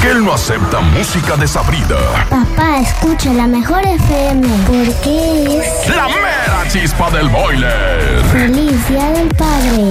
que él no acepta música desabrida. Papá, escucha la mejor FM, porque es La mera chispa del boiler. Feliz Día del Padre.